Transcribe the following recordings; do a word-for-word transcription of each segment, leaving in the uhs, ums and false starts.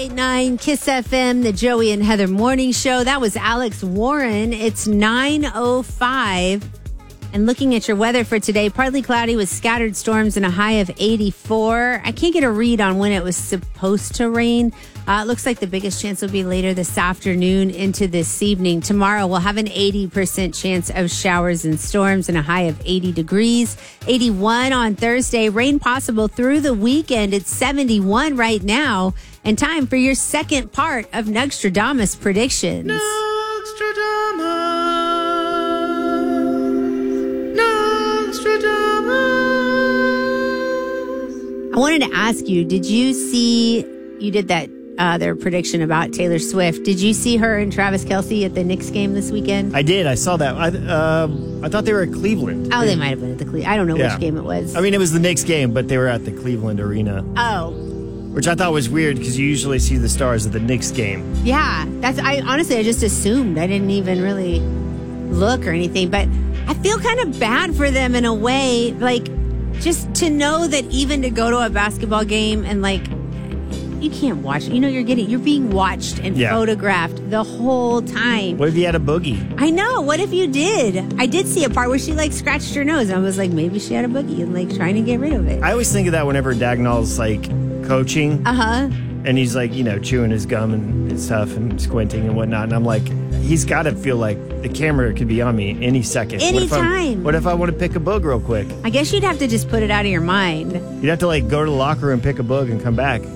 eight nine KISS F M, the Joey and Heather Morning Show. That was Alex Warren. It's nine oh five. And looking at your weather for today, partly cloudy with scattered storms and a high of eighty-four. I can't get a read on when it was supposed to rain. Uh, it looks like the biggest chance will be later this afternoon into this evening. Tomorrow, we'll have an eighty percent chance of showers and storms and a high of eighty degrees. eighty-one on Thursday. Rain possible through the weekend. It's seventy-one right now. And time for your second part of Nugstradamus predictions. Nugstradamus. I wanted to ask you, did you see, you did that uh, their prediction about Taylor Swift. Did you see her and Travis Kelce at the Knicks game this weekend? I did. I saw that. I, um, I thought they were at Cleveland. Oh, they might have been at the Cleveland. I don't know yeah. which game it was. I mean, it was the Knicks game, but they were at the Cleveland Arena. Oh. Which I thought was weird because you usually see the stars at the Knicks game. Yeah. That's, I honestly, I just assumed. I didn't even really look or anything. But I feel kind of bad for them in a way. Like, just to know that even to go to a basketball game and, like, you can't watch it. You know, you're getting, you're being watched and yeah. photographed the whole time. What if you had a boogie? I know. What if you did? I did see a part where she, like, scratched her nose. I was like, maybe she had a boogie and, like, trying to get rid of it. I always think of that whenever Dagnall's, like, coaching. Uh-huh. And he's, like, you know, chewing his gum and, and stuff and squinting and whatnot. And I'm like, he's got to feel like the camera could be on me any second. Anytime. What if, what if I want to pick a boog real quick? I guess you'd have to just put it out of your mind. You'd have to, like, go to the locker room, pick a boog, and come back.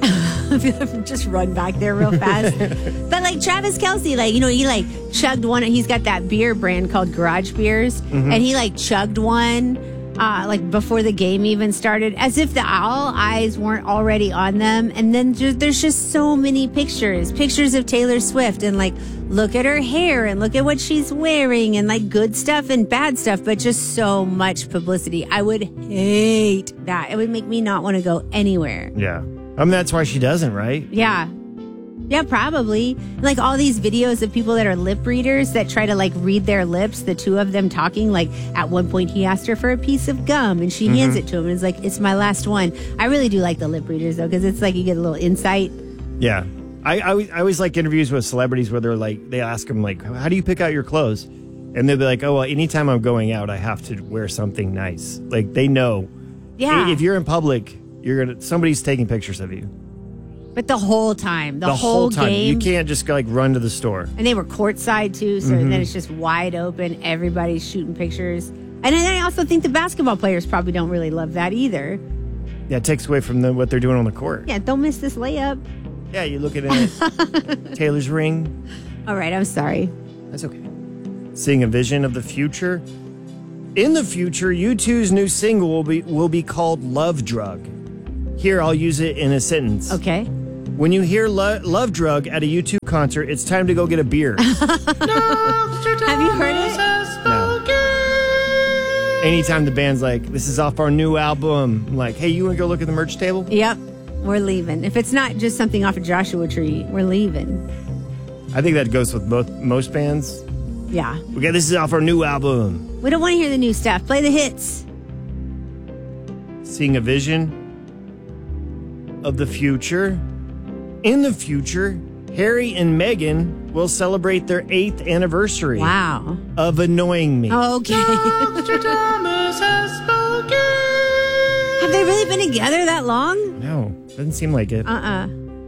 Just run back there real fast. But, like, Travis Kelce, like, you know, he, like, chugged one. He's got that beer brand called Garage Beers. Mm-hmm. And he, like, chugged one, uh, like, before the game even started, as if the all eyes weren't already on them. And then just, there's just so many pictures. Pictures of Taylor Swift. And, like, look at her hair and look at what she's wearing. And, like, good stuff and bad stuff. But just so much publicity. I would hate that. It would make me not want to go anywhere. Yeah. I mean, that's why she doesn't, right? Yeah. Yeah, probably. Like all these videos of people that are lip readers that try to like read their lips, the two of them talking. Like at one point he asked her for a piece of gum and she mm-hmm. hands it to him and it's like, it's my last one. I really do like the lip readers though, because it's like you get a little insight. Yeah. I, I, I always like interviews with celebrities where they're like, they ask them like, how do you pick out your clothes? And they'll be like, oh, well, anytime I'm going out, I have to wear something nice. Like they know. Yeah. If you're in public, you're gonna somebody's taking pictures of you. But the whole time, the, the whole, whole time, game, you can't just go, like run to the store. And they were courtside too, so mm-hmm. then it's just wide open. Everybody's shooting pictures, and then I also think the basketball players probably don't really love that either. Yeah, it takes away from the, what they're doing on the court. Yeah, don't miss this layup. Yeah, you look at it. Taylor's ring. All right, I'm sorry. That's okay. Seeing a vision of the future. In the future, U two's new single will be will be called "Love Drug." Here, I'll use it in a sentence. Okay. When you hear lo- Love Drug at a U two concert, it's time to go get a beer. Have you heard it? No. Anytime the band's like, this is off our new album, I'm like, hey, you want to go look at the merch table? Yep. We're leaving. If it's not just something off of Joshua Tree, we're leaving. I think that goes with both, most bands. Yeah. Okay, this is off our new album. We don't want to hear the new stuff. Play the hits. Seeing a vision of the future. In the future, Harry and Meghan will celebrate their eighth anniversary. Wow. Of annoying me. Okay. Have they really been together that long? No, doesn't seem like it. Uh-uh.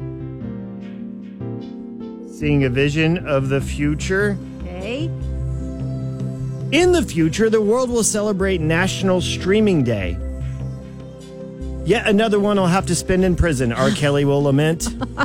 Seeing a vision of the future. Okay. In the future, the world will celebrate National Streaming Day. Yet another one I'll have to spend in prison, R. Kelly will lament. But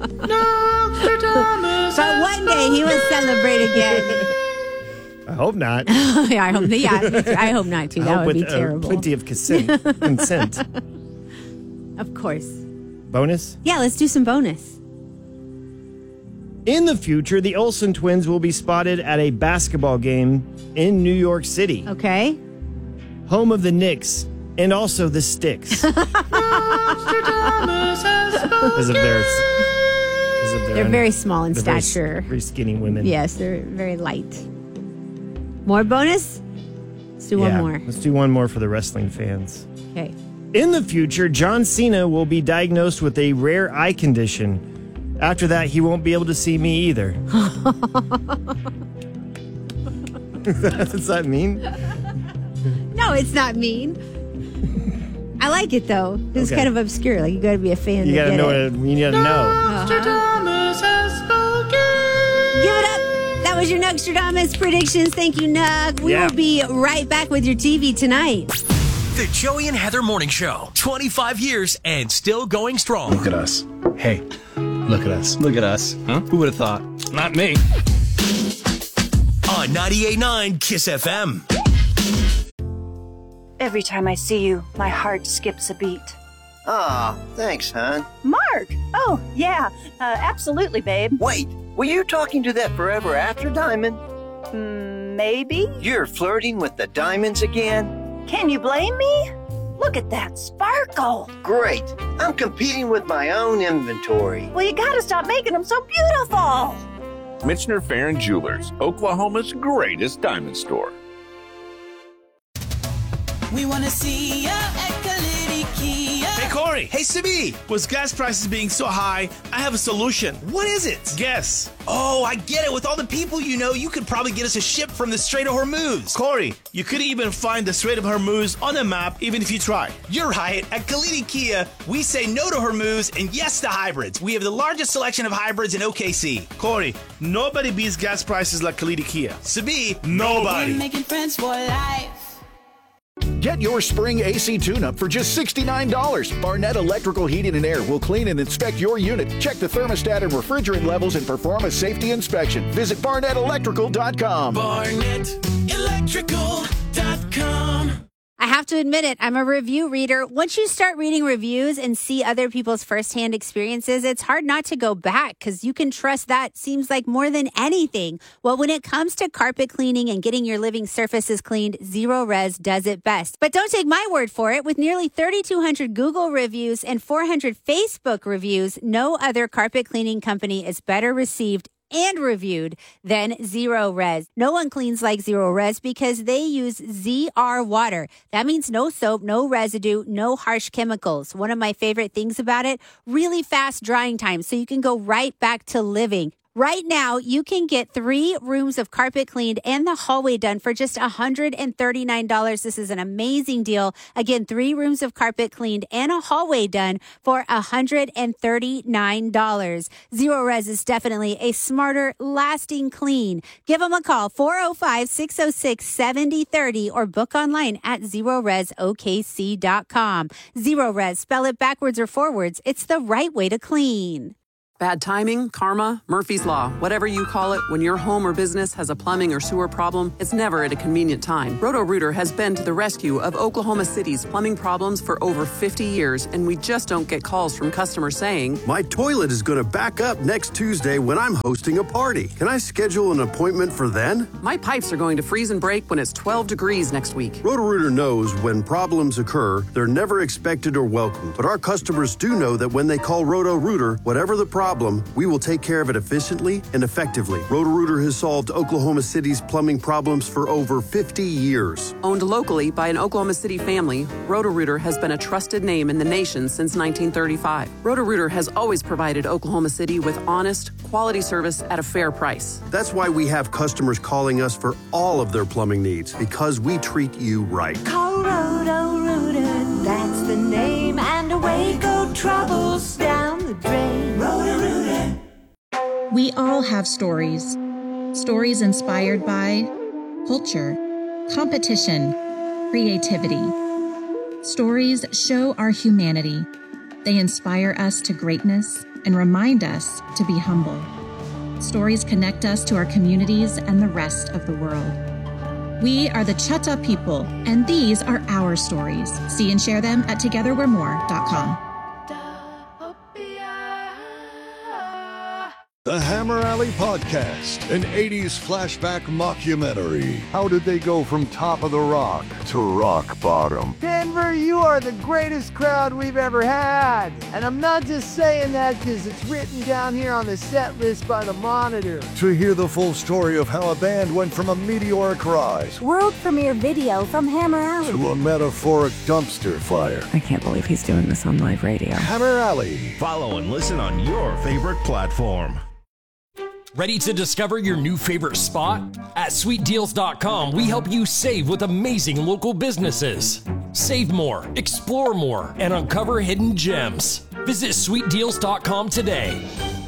one day he will celebrate again. I hope not. yeah, I hope. Yeah, I hope not too. That would with, be terrible. Uh, plenty of consent. consent. Of course. Bonus? Yeah, let's do some bonus. In the future, the Olsen twins will be spotted at a basketball game in New York City. Okay. Home of the Knicks. And also the Sticks. As if they're, as if they're, they're very small in they're stature. Very, very skinny women. Yes, they're very light. More bonus? Let's do yeah, one more. Let's do one more for the wrestling fans. Okay. In the future, John Cena will be diagnosed with a rare eye condition After that, he won't be able to see me either. Does that mean? No, it's not mean. I like it though. It's Okay. kind of obscure. Like you got to be a fan. You to gotta get know it. what it, you gotta know. Give it up. That was your Nuxtradamus predictions. Thank you, Nug. We Yeah. will be right back with your T V tonight. The Joey and Heather Morning Show. twenty-five years and still going strong. Look at us. Hey, look at us. Look at us. Huh? Who would have thought? Not me. On ninety-eight point nine Kiss F M. Every time I see you, my heart skips a beat. Aw, thanks, hon. Mark! Oh, yeah, uh, absolutely, babe. Wait, were you talking to that forever after diamond? Mm, maybe? You're flirting with the diamonds again? Can you blame me? Look at that sparkle. Great. I'm competing with my own inventory. Well, you gotta stop making them so beautiful. Michener Farron Jewelers, Oklahoma's greatest diamond store. We want to see ya at Kalidi Kia. Hey, Corey. Hey, Sibi. With gas prices being so high, I have a solution. What is it? Guess. Oh, I get it. With all the people you know, you could probably get us a ship from the Strait of Hormuz. Corey, you could even find the Strait of Hormuz on a map even if you try. You're right. At Kalidi Kia, we say no to Hormuz and yes to hybrids. We have the largest selection of hybrids in O K C. Corey, nobody beats gas prices like Kalidi Kia. Sabi, Nobody. We're making friends for life. Get your spring A C tune-up for just sixty-nine dollars. Barnett Electrical Heating and Air will clean and inspect your unit. Check the thermostat and refrigerant levels and perform a safety inspection. Visit barnett electrical dot com. barnett electrical dot com. I have to admit it, I'm a review reader. Once you start reading reviews and see other people's firsthand experiences, it's hard not to go back because you can trust that seems like more than anything. Well, when it comes to carpet cleaning and getting your living surfaces cleaned, Zero Res does it best. But don't take my word for it. With nearly thirty-two hundred Google reviews and four hundred Facebook reviews, no other carpet cleaning company is better received and reviewed than Zero Res. No one cleans like Zero Res because they use Z R water. That means no soap, no residue, no harsh chemicals. One of my favorite things about it, really fast drying time so you can go right back to living. Right now, you can get three rooms of carpet cleaned and the hallway done for just one hundred thirty-nine dollars. This is an amazing deal. Again, three rooms of carpet cleaned and a hallway done for one hundred thirty-nine dollars. Zero Res is definitely a smarter, lasting clean. Give them a call, four oh five, six oh six, seven oh three oh, or book online at zero res o k c dot com. Zero Res, spell it backwards or forwards. It's the right way to clean. Bad timing, karma, Murphy's Law, whatever you call it, when your home or business has a plumbing or sewer problem, it's never at a convenient time. Roto-Rooter has been to the rescue of Oklahoma City's plumbing problems for over fifty years, and we just don't get calls from customers saying, "My toilet is going to back up next Tuesday when I'm hosting a party. Can I schedule an appointment for then?" "My pipes are going to freeze and break when it's twelve degrees next week." Roto-Rooter knows when problems occur, they're never expected or welcomed. But our customers do know that when they call Roto-Rooter, whatever the problem, we will take care of it efficiently and effectively. Roto-Rooter has solved Oklahoma City's plumbing problems for over fifty years. Owned locally by an Oklahoma City family, Roto-Rooter has been a trusted name in the nation since nineteen thirty-five. Roto-Rooter has always provided Oklahoma City with honest, quality service at a fair price. That's why we have customers calling us for all of their plumbing needs, because we treat you right. Call Roto-Rooter, that's the name, and away go troubles down the drain. Roto-Rooter. We all have stories. Stories inspired by culture, competition, creativity. Stories show our humanity. They inspire us to greatness and remind us to be humble. Stories connect us to our communities and the rest of the world. We are the Chutta people, and these are our stories. See and share them at together we're more dot com. The Hammer Alley Podcast, an eighties flashback mockumentary. How did they go from top of the rock to rock bottom? Denver, you are the greatest crowd we've ever had. And I'm not just saying that because it's written down here on the set list by the Monitor. To hear the full story of how a band went from a meteoric rise World premiere video from Hammer Alley to a metaphoric dumpster fire. I can't believe he's doing this on live radio. Hammer Alley. Follow and listen on your favorite platform. Ready to discover your new favorite spot? At sweet deals dot com, we help you save with amazing local businesses. Save more, explore more, and uncover hidden gems. Visit sweet deals dot com today.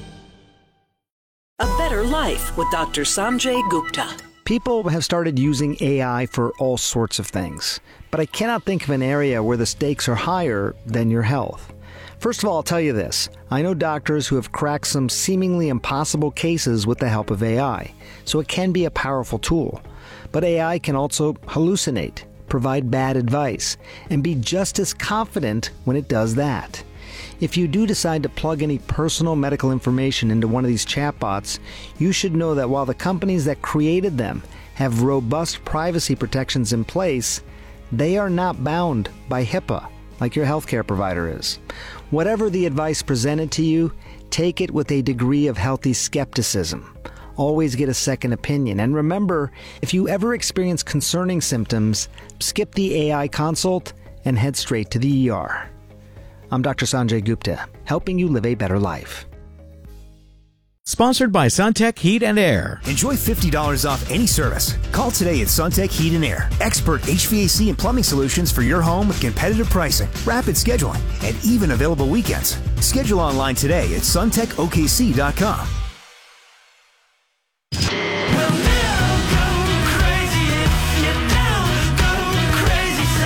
A Better Life with Doctor Sanjay Gupta. People have started using A I for all sorts of things, but I cannot think of an area where the stakes are higher than your health. First of all, I'll tell you this. I know doctors who have cracked some seemingly impossible cases with the help of A I, so it can be a powerful tool. But A I can also hallucinate, provide bad advice, and be just as confident when it does that. If you do decide to plug any personal medical information into one of these chatbots, you should know that while the companies that created them have robust privacy protections in place, they are not bound by HIPAA like your healthcare provider is. Whatever the advice presented to you, take it with a degree of healthy skepticism. Always get a second opinion. And remember, if you ever experience concerning symptoms, skip the A I consult and head straight to the E R. I'm Doctor Sanjay Gupta, helping you live a better life. Sponsored by Suntech Heat and Air. Enjoy fifty dollars off any service. Call today at Suntech Heat and Air. Expert H V A C and plumbing solutions for your home with competitive pricing, rapid scheduling, and even available weekends. Schedule online today at suntech O K C dot com.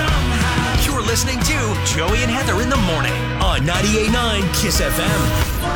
You're listening to Joey and Heather in the morning on ninety-eight point nine Kiss F M.